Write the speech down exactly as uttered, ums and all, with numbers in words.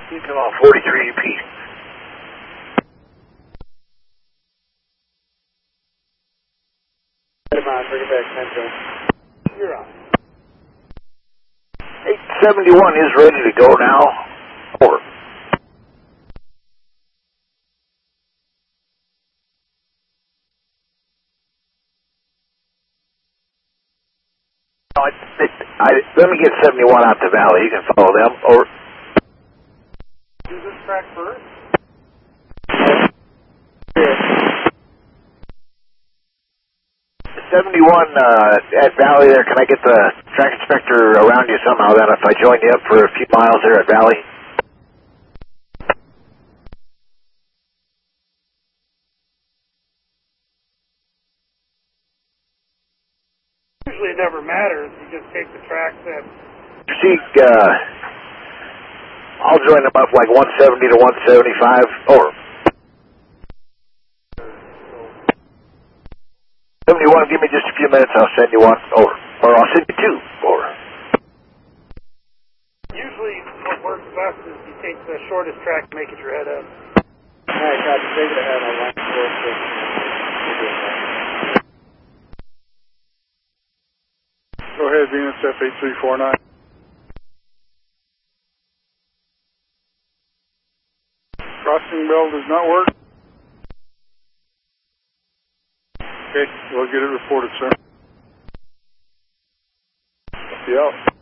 Come on, forty-three U P. Come on, bring it back, Central. You're on. eight seventy-one is ready to go now. Over. I, it, I, let me get seventy-one out to Valley. You can follow them. Over. Do this track first. seventy-one uh, at Valley there. Can I get the track inspector around you somehow then if I join you up for a few miles there at Valley? Usually it never matters. You just take the track that... You see, uh, I'll join them up like one seventy to one seventy-five. Over. seventy-one, give me just a few minutes. I'll send you one. Over. Or I'll send you two. Over. Usually what works best is you take the shortest track and make it your head up. Alright, copy. Take it ahead on line four six. Go ahead, Venus F eight three four nine. Crossing bell does not work. Okay, we'll get it reported, sir. Yeah.